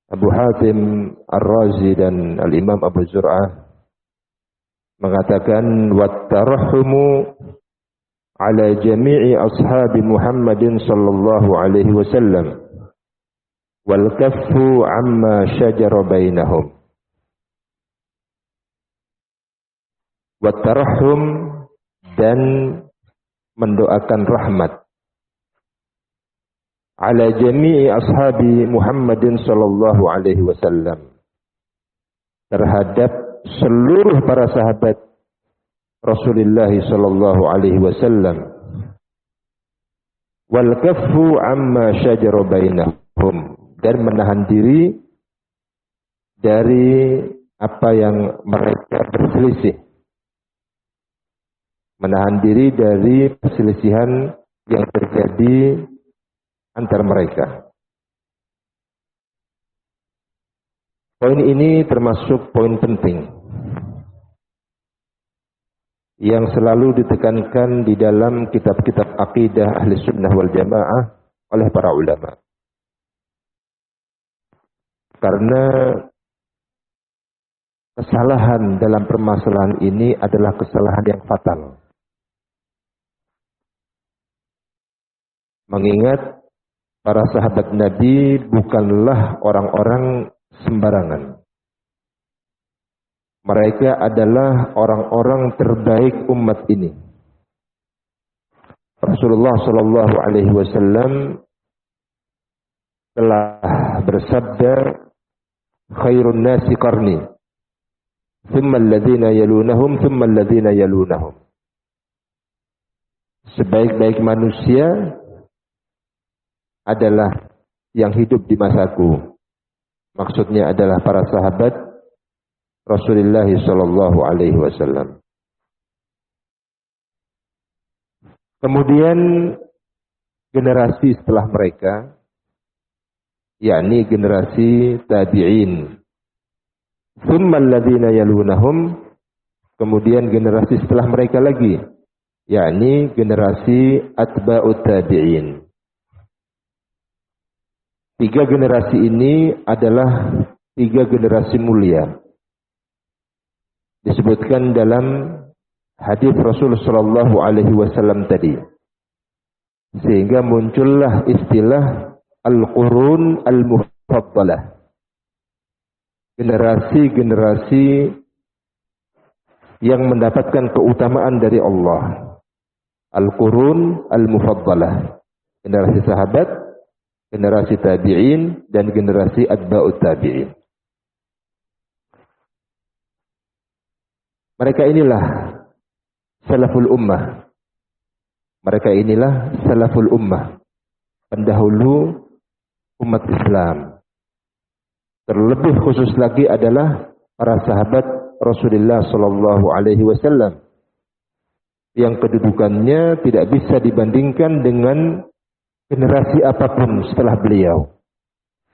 Abu Hatim Ar-Razi dan Al-Imam Abu Zur'ah mengatakan wat-tarahhumu ala jami'i ashabi Muhammadin sallallahu alaihi wasallam wal kaffu amma syajara bainahum. Wat-tarahhum, dan mendoakan rahmat ala jami'i ashabi Muhammadin sallallahu alaihi wasallam, terhadap seluruh para sahabat Rasulullah sallallahu alaihi wasallam, wal kaffu amma syajara bainahum, dan menahan diri dari apa yang mereka berselisih, menahan diri dari perselisihan yang terjadi antar mereka. Poin ini termasuk poin penting yang selalu ditekankan di dalam kitab-kitab akidah ahli sunnah wal jamaah oleh para ulama. Karena kesalahan dalam permasalahan ini adalah kesalahan yang fatal. Mengingat para sahabat Nabi bukanlah orang-orang sembarangan. Mereka adalah orang-orang terbaik umat ini. Rasulullah sallallahu alaihi wasallam telah bersabda, khairun nasi qarni, thumma alladhina yalunahum, thumma alladhina yalunahum. Sebaik-baik manusia adalah yang hidup di masaku. Maksudnya adalah para sahabat Rasulullah sallallahu alaihi wasallam. Kemudian generasi setelah mereka, yakni generasi tabi'in. Tsumma alladziina yalunahum, kemudian generasi setelah mereka lagi, yakni generasi atba'ut tabi'in. Tiga generasi ini adalah tiga generasi mulia. Disebutkan dalam hadis Rasul sallallahu alaihi wasallam tadi. Sehingga muncullah istilah al-qurun al-mufaddalah. Generasi-generasi yang mendapatkan keutamaan dari Allah. Al-qurun al-mufaddalah. Generasi sahabat, generasi tabi'in, dan generasi atba'ut tabi'in. Mereka inilah salaful ummah. Mereka inilah salaful ummah, pendahulu umat Islam. Terlebih khusus lagi adalah para sahabat Rasulullah sallallahu alaihi wasallam yang kedudukannya tidak bisa dibandingkan dengan generasi apapun setelah beliau.